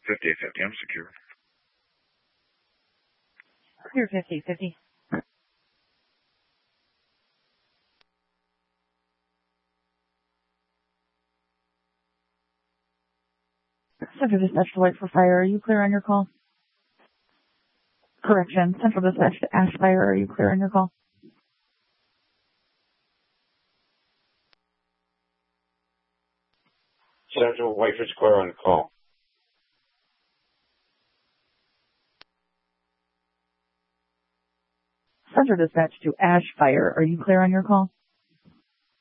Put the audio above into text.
50-50, I'm secure. Clear 50-50. Central Dispatch to White for Fire, are you clear on your call? Correction. Central Dispatch to Ash Fire, are you clear on your call? Central Whitefish clear on the call. Central Dispatch to Ash Fire, are you clear on your call?